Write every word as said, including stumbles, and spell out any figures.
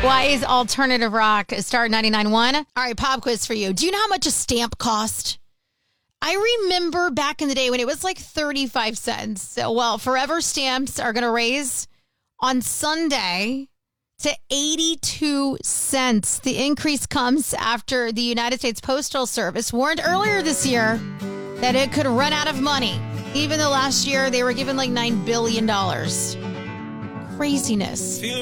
Why is alternative rock Star ninety-nine point one? All right, pop quiz for you. Do you know how much a stamp cost? I remember back in the day when it was like thirty-five cents. So, well, forever stamps are going to raise on Sunday to eighty-two cents. The increase comes after the United States Postal Service warned earlier this year that it could run out of money. Even though last year they were given like nine billion dollars. Craziness.